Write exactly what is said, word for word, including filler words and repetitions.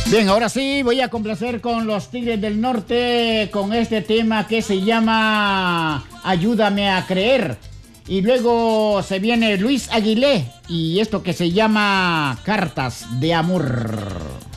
Bien, ahora sí voy a complacer con los Tigres del Norte con este tema que se llama Ayúdame a creer. Y luego se viene Luis Aguilé y esto que se llama Cartas de Amor.